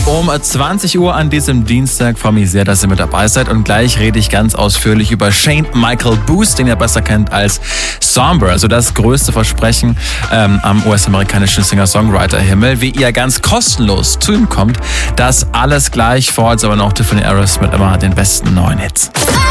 um 20 Uhr an diesem Dienstag. Freue mich sehr, dass ihr mit dabei seid. Und gleich rede ich ganz ausführlich über Shane Michael Booth, den ihr besser kennt als Somber. Also das größte Versprechen am US-amerikanischen Singer-Songwriter-Himmel. Wie ihr ganz kostenlos zu ihm kommt, das alles gleich. Vor uns aber noch Tiffany Aerosmith mit immer den besten neuen Hits.